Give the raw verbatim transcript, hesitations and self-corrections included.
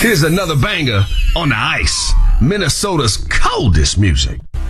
Here's another banger on the ice. Minnesota's coldest music.